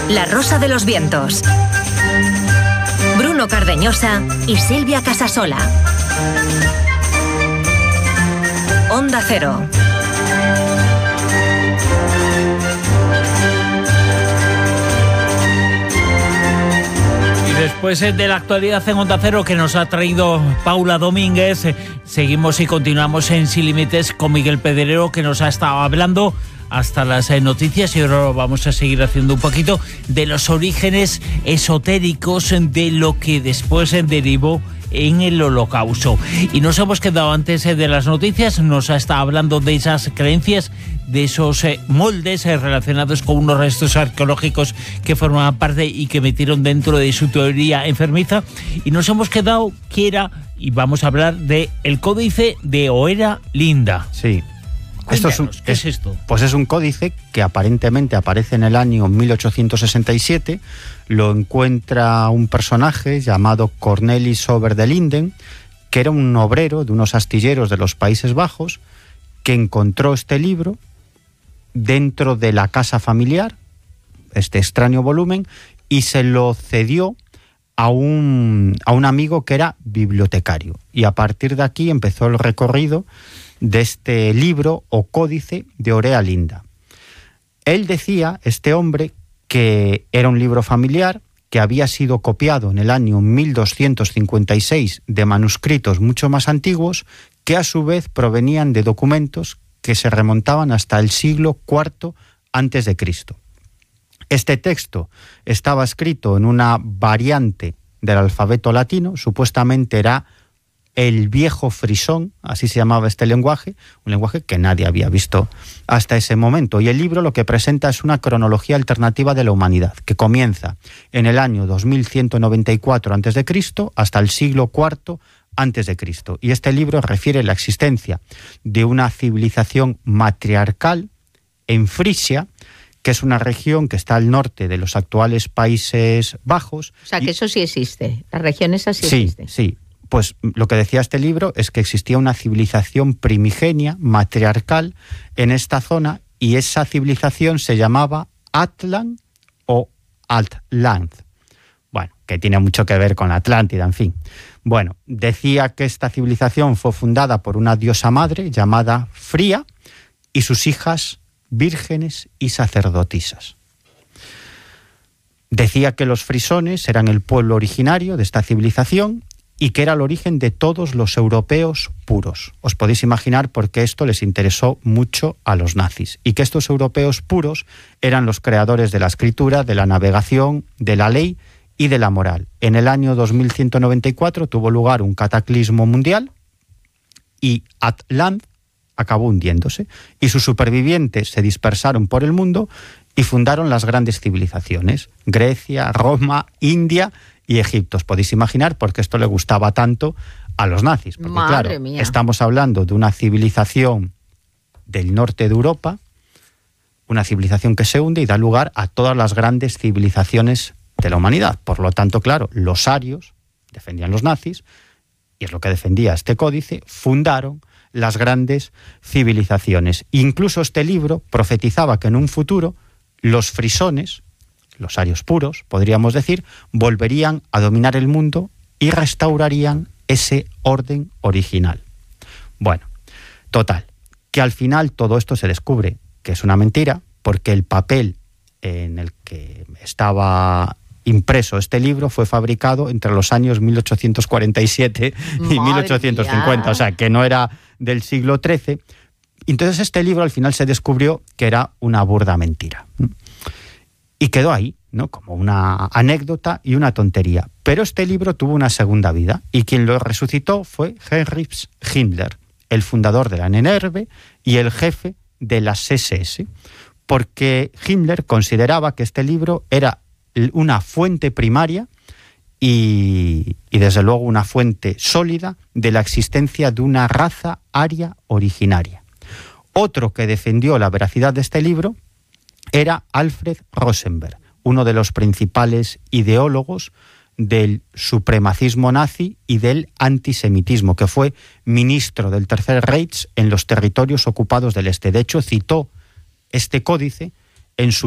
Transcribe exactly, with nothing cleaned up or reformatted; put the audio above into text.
La Rosa de los Vientos. Bruno Cardeñosa y Silvia Casasola. Onda Cero. Después de la actualidad en Onda Cero que nos ha traído Paula Domínguez, seguimos y continuamos en Sin Límites con Miguel Pedrero, que nos ha estado hablando hasta las noticias, y ahora vamos a seguir haciendo un poquito de los orígenes esotéricos de lo que después derivó en el Holocausto. Y nos hemos quedado antes de las noticias, nos ha estado hablando de esas creencias, de esos eh, moldes eh, relacionados con unos restos arqueológicos que formaban parte y que metieron dentro de su teoría enfermiza, y nos hemos quedado que era, y vamos a hablar de el códice de Oera Linda. Sí. Esto es un, ¿Qué es, es esto? Pues es un códice que aparentemente aparece en el año mil ochocientos sesenta y siete. Lo encuentra un personaje llamado Cornelis Ober de Linden, que era un obrero de unos astilleros de los Países Bajos, que encontró este libro dentro de la casa familiar, este extraño volumen, y se lo cedió a un, a un amigo que era bibliotecario. Y a partir de aquí empezó el recorrido de este libro o códice de Orea Linda. Él decía, este hombre, que era un libro familiar que había sido copiado en el año mil doscientos cincuenta y seis de manuscritos mucho más antiguos, que a su vez provenían de documentos que se remontaban hasta el siglo cuarto antes de Cristo. Este texto estaba escrito en una variante del alfabeto latino, supuestamente era el viejo frisón, así se llamaba este lenguaje, un lenguaje que nadie había visto hasta ese momento. Y el libro lo que presenta es una cronología alternativa de la humanidad, que comienza en el año dos mil ciento noventa y cuatro antes de Cristo hasta el siglo cuarto antes de Cristo. Y este libro refiere la existencia de una civilización matriarcal en Frisia, que es una región que está al norte de los actuales Países Bajos. O sea, que y... eso sí existe, la región esa sí, sí existe. Sí, sí. Pues lo que decía este libro es que existía una civilización primigenia, matriarcal, en esta zona, y esa civilización se llamaba Atlan o Altland. Bueno, que tiene mucho que ver con la Atlántida, en fin. Bueno, decía que esta civilización fue fundada por una diosa madre llamada Fría y sus hijas vírgenes y sacerdotisas. Decía que los frisones eran el pueblo originario de esta civilización y que era el origen de todos los europeos puros. Os podéis imaginar por qué esto les interesó mucho a los nazis, y que estos europeos puros eran los creadores de la escritura, de la navegación, de la ley y de la moral. En el año dos mil ciento noventa y cuatro tuvo lugar un cataclismo mundial y Atlant acabó hundiéndose, y sus supervivientes se dispersaron por el mundo y fundaron las grandes civilizaciones: Grecia, Roma, India y Egipto. Os podéis imaginar por qué esto le gustaba tanto a los nazis. Porque, Madre claro, mía. Estamos hablando de una civilización del norte de Europa, una civilización que se hunde y da lugar a todas las grandes civilizaciones de la humanidad. Por lo tanto, claro, los arios defendían los nazis, y es lo que defendía este códice, fundaron las grandes civilizaciones. Incluso este libro profetizaba que en un futuro los frisones, los arios puros, podríamos decir, volverían a dominar el mundo y restaurarían ese orden original. Bueno, total, que al final todo esto se descubre que es una mentira, porque el papel en el que estaba impreso este libro fue fabricado entre los años mil ochocientos cuarenta y siete y mil ochocientos cincuenta, o sea, que no era del siglo trece. Entonces este libro al final se descubrió que era una burda mentira. Y quedó ahí, ¿no?, como una anécdota y una tontería. Pero este libro tuvo una segunda vida, y quien lo resucitó fue Heinrich Himmler, el fundador de la N R V y el jefe de las S S, porque Himmler consideraba que este libro era una fuente primaria y, y desde luego una fuente sólida de la existencia de una raza aria originaria. Otro que defendió la veracidad de este libro era Alfred Rosenberg, uno de los principales ideólogos del supremacismo nazi y del antisemitismo, que fue ministro del Tercer Reich en los territorios ocupados del Este. De hecho, citó este códice en su